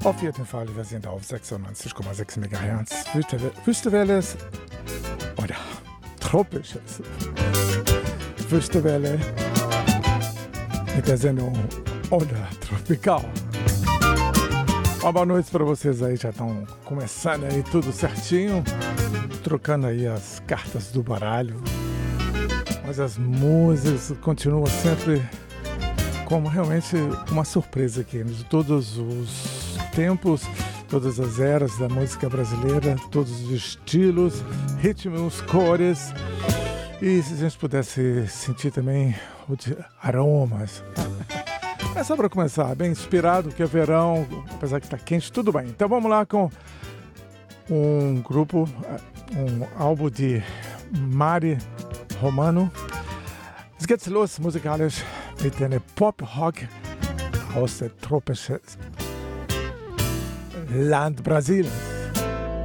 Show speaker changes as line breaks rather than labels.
Auf jeden Fall, wir sind auf 96,6 MHz. Wüstewelle oder tropisches Wüstewelle mit der Sendung Onda Tropical. Uma boa noite para vocês aí, já estão começando aí tudo certinho, trocando aí as cartas do baralho. Mas as músicas continuam sempre como realmente uma surpresa aqui, de todos os tempos, todas as eras da música brasileira, todos os estilos, ritmos, cores. E se a gente pudesse sentir também os aromas. É só para começar, bem inspirado, que é verão, apesar que está quente, tudo bem. Então vamos lá com um grupo, um álbum de Mari Romano. Es geht's los musikalisch mit einer Pop-Rock aus dem tropischen Land Brasiliens.